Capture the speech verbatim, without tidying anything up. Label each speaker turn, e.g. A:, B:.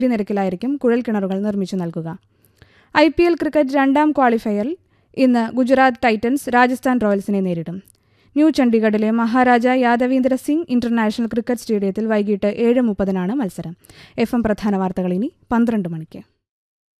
A: നിരക്കിലായിരിക്കും കുഴൽക്കിണറുകൾ നിർമ്മിച്ചു നൽകുക. I P L cricket രണ്ടാം ക്വാളിഫയറിൽ ഇന്ന് ഗുജറാത്ത് ടൈറ്റൻസ് രാജസ്ഥാൻ റോയൽസിനെ നേരിടും. New ചണ്ഡീഗഡിലെ Maharaja Yadavindra Singh international cricket സ്റ്റേഡിയത്തിൽ വൈകിട്ട് ഏഴ് മുപ്പതിനാണ് മത്സരം. എഫ് എം പ്രധാന വാർത്തകൾ ഇനി പന്ത്രണ്ട് മണിക്ക്.